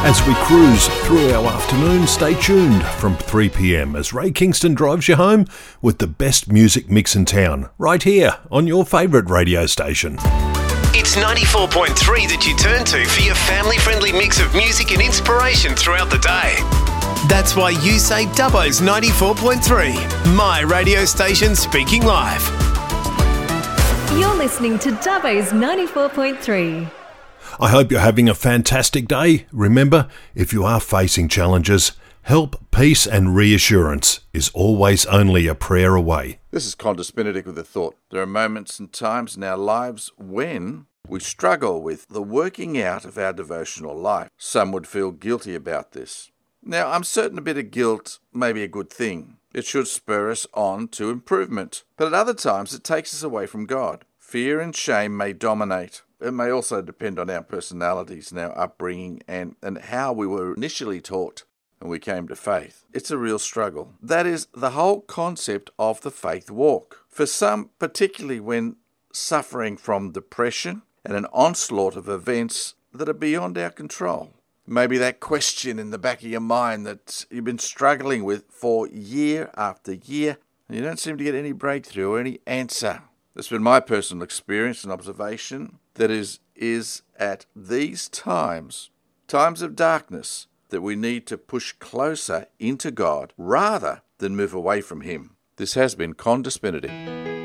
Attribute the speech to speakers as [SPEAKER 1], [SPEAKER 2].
[SPEAKER 1] As we cruise through our afternoon, stay tuned from 3 p.m. as Ray Kingston drives you home with the best music mix in town, right here on your favourite radio station.
[SPEAKER 2] It's 94.3 that you turn to for your family-friendly mix of music and inspiration throughout the day. That's why you say Dubbo's 94.3, my radio station speaking live.
[SPEAKER 3] You're listening to Dubbo's 94.3.
[SPEAKER 1] I hope you're having a fantastic day. Remember, if you are facing challenges, help, peace and reassurance is always only a prayer away.
[SPEAKER 4] This is Qantas Benedict with a thought. There are moments and times in our lives when we struggle with the working out of our devotional life. Some would feel guilty about this. Now, I'm certain a bit of guilt may be a good thing. It should spur us on to improvement. But at other times, it takes us away from God. Fear and shame may dominate. It may also depend on our personalities and our upbringing and how we were initially taught when we came to faith. It's a real struggle. That is the whole concept of the faith walk. For some, particularly when suffering from depression and an onslaught of events that are beyond our control. Maybe that question in the back of your mind that you've been struggling with for year after year, and you don't seem to get any breakthrough or any answer. That's been my personal experience and observation. That is at these times of darkness, that we need to push closer into God rather than move away from Him. This has been Qantas Benedict.